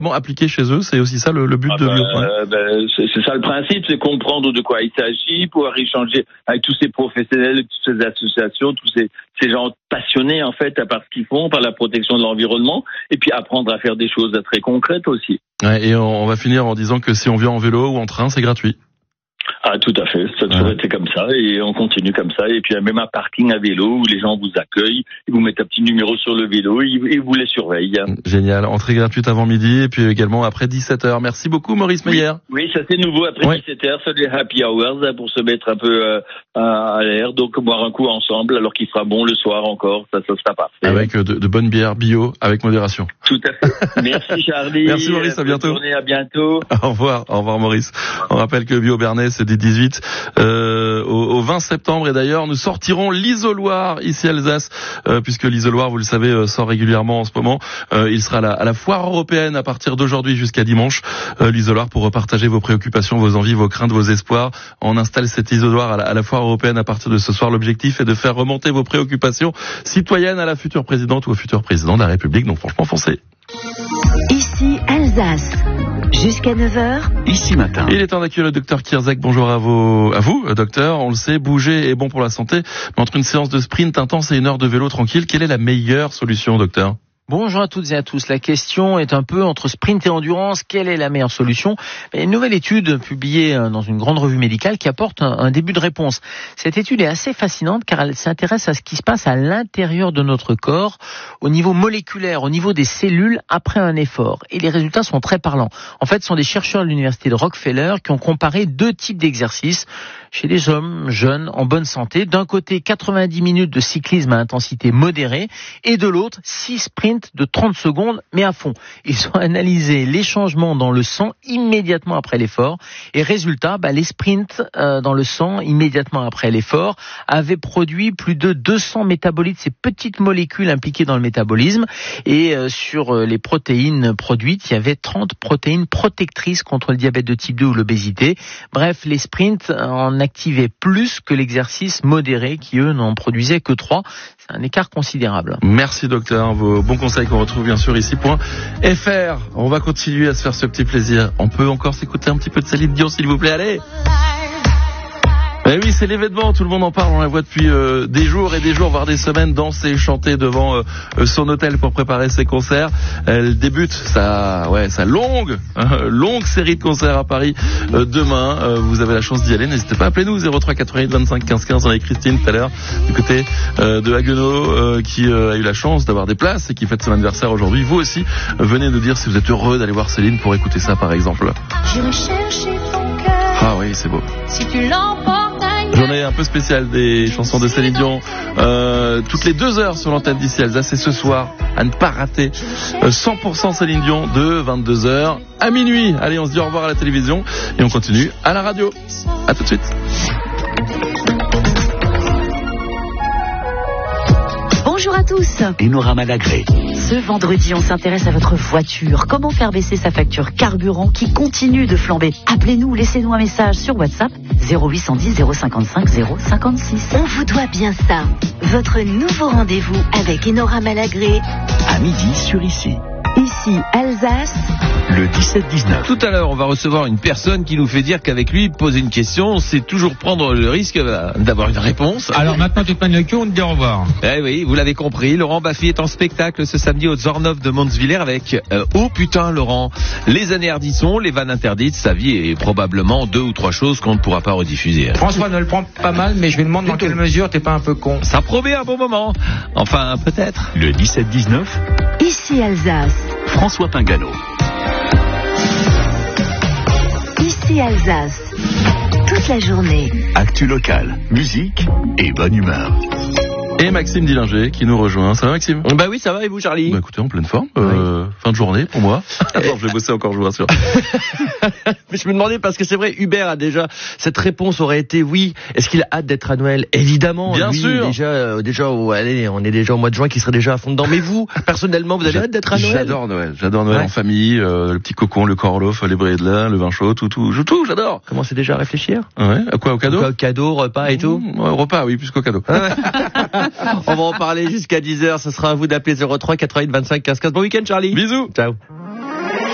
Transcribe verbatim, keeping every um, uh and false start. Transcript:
Bon, appliqué chez eux, c'est aussi ça le, le but ah de ben, Bio. Ouais. Euh, ben, c'est, c'est ça le principe, c'est comprendre de quoi il s'agit, pouvoir échanger avec tous ces professionnels, toutes ces associations, tous ces, ces gens passionnés en fait par ce qu'ils font, par la protection de l'environnement, et puis apprendre à faire des choses très concrètes aussi. Ouais, et on, on va finir en disant que si on vient en vélo ou en train, c'est gratuit. Ah, tout à fait. Ça a toujours ouais. été comme ça et on continue comme ça. Et puis, il y a même un parking à vélo où les gens vous accueillent, ils vous mettent un petit numéro sur le vélo et ils vous les surveillent. Génial. Entrée gratuite avant midi et puis également après dix-sept heures. Merci beaucoup, Maurice Meyer. Oui, oui, ça c'est nouveau. Après ouais. dix-sept heures, c'est des happy hours pour se mettre un peu euh, à l'air. Donc, boire un coup ensemble alors qu'il fera bon le soir encore. Ça, ça sera parfait. Avec de, de bonnes bières bio avec modération. Tout à fait. Merci, Charlie. Merci, Maurice. À bientôt. Bonne journée, à bientôt. Au revoir. Au revoir, Maurice. On rappelle que Bio Bernay, c'est des dix-huit euh, au, au vingt septembre et d'ailleurs nous sortirons l'isoloir ici à Alsace euh, puisque l'isoloir vous le savez euh, sort régulièrement en ce moment. Euh, il sera à la, à la foire européenne à partir d'aujourd'hui jusqu'à dimanche. Euh, l'isoloir pour repartager vos préoccupations, vos envies, vos craintes, vos espoirs. On installe cet isoloir à la, à la foire européenne à partir de ce soir. L'objectif est de faire remonter vos préoccupations citoyennes à la future présidente ou au futur président de la République. Donc franchement foncez. Ici Alsace. Jusqu'à neuf heures. Ici matin. Il est temps d'accueillir le docteur Kierzek. Bonjour à vous, à vous, docteur. On le sait, bouger est bon pour la santé. Mais entre une séance de sprint intense et une heure de vélo tranquille, quelle est la meilleure solution, docteur ? Bonjour à toutes et à tous. La question est un peu entre sprint et endurance. Quelle est la meilleure solution ? Une nouvelle étude publiée dans une grande revue médicale qui apporte un, un début de réponse. Cette étude est assez fascinante car elle s'intéresse à ce qui se passe à l'intérieur de notre corps, au niveau moléculaire, au niveau des cellules après un effort. Et les résultats sont très parlants. En fait, ce sont des chercheurs de l'université de Rockefeller qui ont comparé deux types d'exercices chez les hommes jeunes en bonne santé. D'un côté, quatre-vingt-dix minutes de cyclisme à intensité modérée et de l'autre, six sprints de trente secondes, mais à fond. Ils ont analysé les changements dans le sang immédiatement après l'effort. Et résultat, bah, les sprints euh, dans le sang immédiatement après l'effort avaient produit plus de deux cents métabolites, ces petites molécules impliquées dans le métabolisme. Et euh, sur euh, les protéines produites, il y avait trente protéines protectrices contre le diabète de type deux ou l'obésité. Bref, les sprints en activaient plus que l'exercice modéré qui, eux, n'en produisaient que trois. C'est un écart considérable. Merci, docteur. Vos bons conseils qu'on retrouve bien sûr ici. F R. On va continuer à se faire ce petit plaisir. On peut encore s'écouter un petit peu de Céline Dion, s'il vous plaît. Allez. Eh oui, c'est l'événement, tout le monde en parle, on la voit depuis euh, des jours et des jours, voire des semaines, danser, chanter devant euh, son hôtel pour préparer ses concerts. Elle débute sa, ouais, sa longue, euh, longue série de concerts à Paris euh, demain. Euh, vous avez la chance d'y aller, n'hésitez pas, appelez-nous zéro trois quatre-vingt-huit vingt-cinq quinze quinze. On a Christine tout à l'heure du côté euh, de Haguenau euh, qui euh, a eu la chance d'avoir des places et qui fête son anniversaire aujourd'hui. Vous aussi, euh, venez nous dire si vous êtes heureux d'aller voir Céline pour écouter ça par exemple. J'irai chercher ton cœur. Ah oui, c'est beau. Si tu l'emportes. Journée un peu spéciale des chansons de Céline Dion, euh, toutes les deux heures sur l'antenne d'ici Alsace. Et ce soir, à ne pas rater, euh, cent pour cent Céline Dion de vingt-deux heures à minuit. Allez, on se dit au revoir à la télévision et on continue à la radio. À tout de suite. Bonjour à tous. Enora Malagré. Ce vendredi, on s'intéresse à votre voiture. Comment faire baisser sa facture carburant qui continue de flamber ? Appelez-nous, laissez-nous un message sur WhatsApp zéro huit cent dix zéro cinquante-cinq zéro cinquante-six. On vous doit bien ça. Votre nouveau rendez-vous avec Enora Malagré. À midi sur Ici. Ici, Alsace. Le dix-sept dix-neuf. Tout à l'heure, on va recevoir une personne qui nous fait dire qu'avec lui, poser une question, c'est toujours prendre le risque d'avoir une réponse. Alors maintenant, tu te pognes le cul, on te dit au revoir. Eh oui, vous l'avez compris, Laurent Baffy est en spectacle ce samedi au Zornov de Monsviller avec euh, oh putain Laurent, les années Ardisson, les vannes interdites, sa vie et probablement deux ou trois choses qu'on ne pourra pas rediffuser. François ne le prend pas mal, mais je lui demande dans quelle mesure t'es pas un peu con. Ça promet un bon moment. Enfin, peut-être. Le dix-sept dix-neuf. Ici, Alsace. François Pingano. Ici Alsace. Toute la journée. Actu locale, musique et bonne humeur. Et Maxime Dillinger qui nous rejoint. Ça va Maxime ? Bah oui, ça va et vous Charlie ? Bah écoutez, en pleine forme. Euh, oui. Fin de journée pour moi. Attends, je vais bosser encore, je vous rassure. Mais je me demandais parce que c'est vrai, Hubert a déjà cette réponse aurait été oui. Est-ce qu'il a hâte d'être à Noël ? Évidemment. Bien lui, sûr. Déjà, euh, déjà, oh, allez, on est déjà au mois de juin, qui serait déjà à fond dedans. Mais vous, personnellement, vous avez hâte d'être à Noël ? J'adore Noël. J'adore Noël ouais. en famille, euh, le petit cocon, le corlof, les brédelins, le vin chaud, tout, tout, tout, tout j'adore. Commencez déjà à réfléchir ? Ouais. À quoi, au cadeau ? Au cadeau, repas et tout. Mmh, ouais, repas, oui, plus qu'au cadeau. On va en parler jusqu'à dix heures. Ce sera à vous d'appeler zéro trois quatre-vingt-huit vingt-cinq quinze quinze. Bon week-end, Charlie. Bisous. Ciao.